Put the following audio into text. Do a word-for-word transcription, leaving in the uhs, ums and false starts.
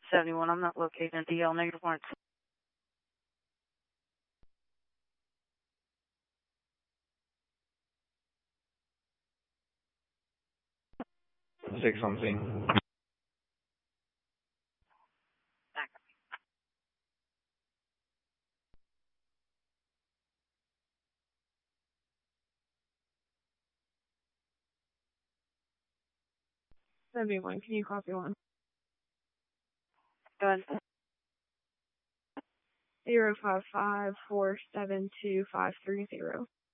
seventy-one. I'm not locating a D L. Negative one. six something. seventy-one, can you copy one? Go ahead. Zero five five four seven two five three zero.